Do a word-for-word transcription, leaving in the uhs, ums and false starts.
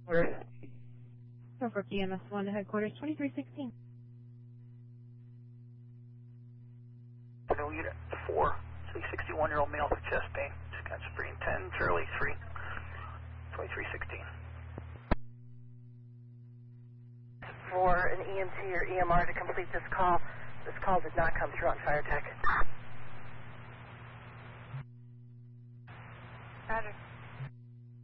Norfolk E M S one to headquarters, twenty-three sixteen. No unit four, so sixty-one-year-old male with chest pain. Schizophrenia ten, Charlie three, twenty-three sixteen. For an E M T or E M R to complete this call, this call did not come through on FireTech. Roger.